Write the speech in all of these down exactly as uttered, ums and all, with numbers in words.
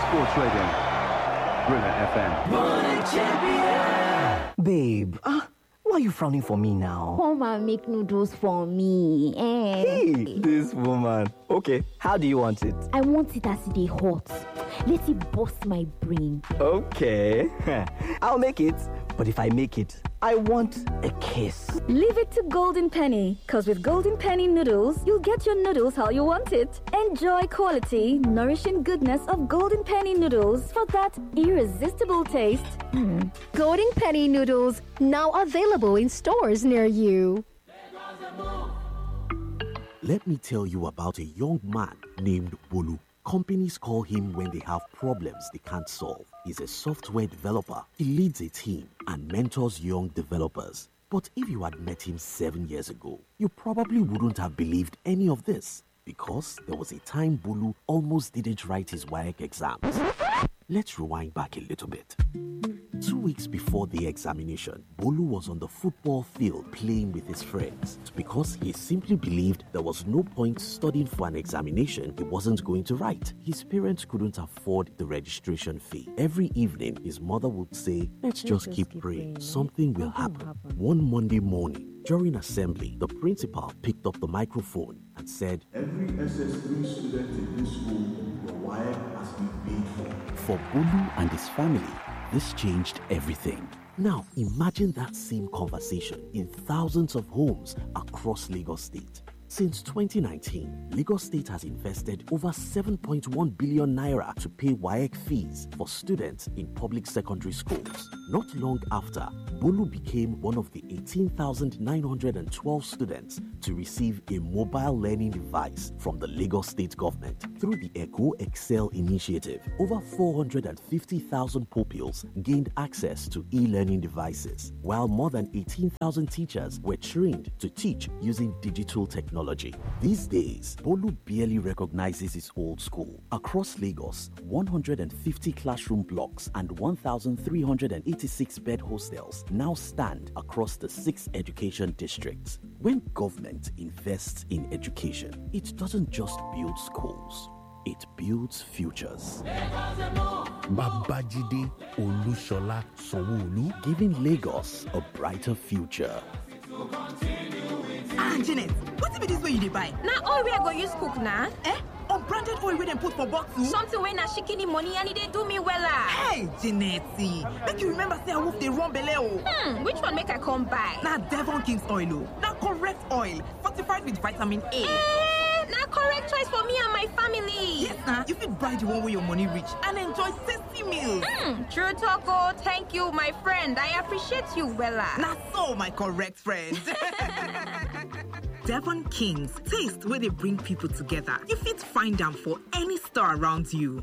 Sports Radio. Brunner F M. Morning champion. Babe, ah, uh, why are you frowning for me now? Come and make noodles for me. Eh? Hey, this woman. Okay, how do you want it? I want it as it is hot. Let it bust my brain. Okay, I'll make it. But if I make it, I want a kiss. Leave it to Golden Penny, because with Golden Penny noodles, you'll get your noodles how you want it. Enjoy quality, nourishing goodness of Golden Penny noodles for that irresistible taste. Mm. Golden Penny noodles, now available in stores near you. Let me tell you about a young man named Bolu. Companies call him when they have problems they can't solve. He's a software developer. He leads a team and mentors young developers. But if you had met him seven years ago, you probably wouldn't have believed any of this, because there was a time Bolu almost didn't write his W A E C exams. Let's rewind back a little bit. Two weeks before the examination, Bolu was on the football field playing with his friends because he simply believed there was no point studying for an examination he wasn't going to write. His parents couldn't afford the registration fee. Every evening, his mother would say, let's just, just keep, keep praying. praying. Something will happen. happen. One Monday morning, during assembly, the principal picked up the microphone and said, every S S three student in this school, the W A E C has been paid for. For Bolu and his family, this changed everything. Now, imagine that same conversation in thousands of homes across Lagos State. Since twenty nineteen, Lagos State has invested over seven point one billion naira to pay W A E C fees for students in public secondary schools. Not long after, Bolu became one of the eighteen thousand nine hundred twelve students to receive a mobile learning device from the Lagos State government. Through the Echo Excel initiative, over four hundred fifty thousand pupils gained access to e-learning devices, while more than eighteen thousand teachers were trained to teach using digital technology. These days, Bolu barely recognizes his old school. Across Lagos, one hundred fifty classroom blocks and one thousand three hundred eighty-six bed hostels now stand across the six education districts. When government invests in education, it doesn't just build schools, it builds futures. Babajide Olushola Sanwo-Olu, giving Lagos a brighter future. Ah, Janet, what be this way you dey buy? Na oil wey I go use cook na. Eh? Unbranded oil wey dem put for bottle? Something wey na shikini money and e dey do me wella. Hey, Janet, make you remember say I wolf dey run belle o. Hmm, which one make I come buy? Na Devon King's oil o. Na correct oil, fortified with vitamin A. Eh, na correct choice for me and my family. Yes, na. You fit buy the one wey your money reach and enjoy tasty meals. Hmm, true talk o. Thank you, my friend. I appreciate you wella. Na so, my correct friend. Devon King's, taste where they bring people together. You fit find them for any store around you.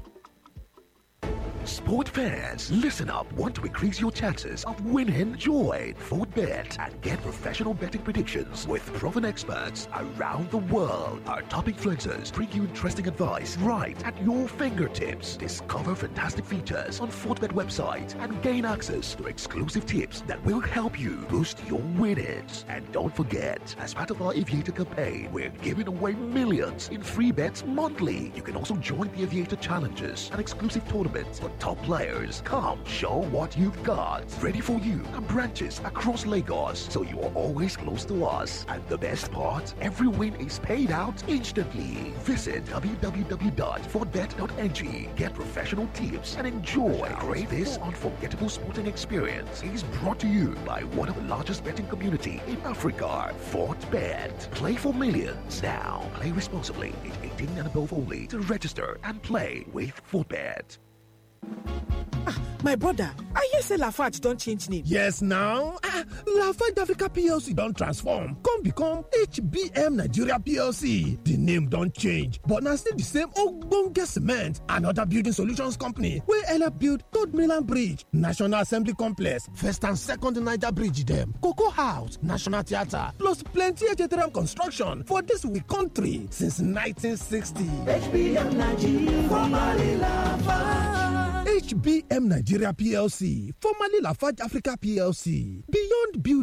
Sport fans, listen up. Want to increase your chances of winning? Join FootBet and get professional betting predictions with proven experts around the world. Our top influencers bring you interesting advice right at your fingertips. Discover fantastic features on FootBet website and gain access to exclusive tips that will help you boost your winnings. And don't forget, as part of our Aviator campaign, we're giving away millions in free bets monthly. You can also join the Aviator challenges and exclusive tournaments for top players. Come, show what you've got. Ready for you and branches across Lagos, so you are always close to us. And the best part, every win is paid out instantly. Visit w w w dot footbet dot n g. Get professional tips and enjoy great this unforgettable sporting experience. Is brought to you by one of the largest betting community in Africa, FootBet. Play for millions. Now, play responsibly. eighteen and above only. To register and play with FootBet. Ah, my brother, I hear say Lafarge don't change name. Yes, now. Ah, Lafarge Africa P L C don't transform. Come become H B M Nigeria P L C. The name don't change, but now still the same ogbonge cement and other building solutions company. We help build Third Mainland Bridge, National Assembly Complex, First and Second Niger Bridge them, Cocoa House, National Theatre, plus plenty H T M construction for this week country since nineteen sixty. H B M Nigeria, formerly Lafarge. H B M Nigeria P L C, formerly Lafarge Africa P L C, Beyond Building.